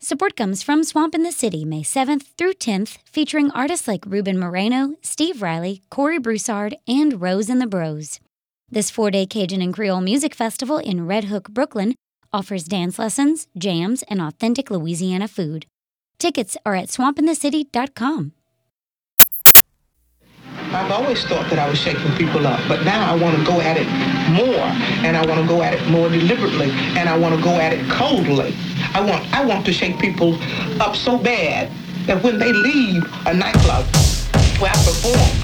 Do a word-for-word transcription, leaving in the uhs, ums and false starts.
Support comes from Swamp in the City, May seventh through tenth, featuring artists like Ruben Moreno, Steve Riley, Corey Broussard, and Rose and the Bros. This four-day Cajun and Creole music festival in Red Hook, Brooklyn, offers dance lessons, jams, and authentic Louisiana food. Tickets are at swamp in the city dot com. I've always thought that I was shaking people up, but now I want to go at it more, and I want to go at it more deliberately, and I want to go at it coldly. I want I want to shake people up so bad that when they leave a nightclub where I perform,